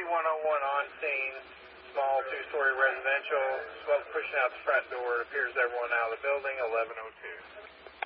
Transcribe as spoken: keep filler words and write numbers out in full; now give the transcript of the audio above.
one oh one on scene, small two-story residential, smoke pushing out the front door. It appears everyone out of the building, eleven oh two.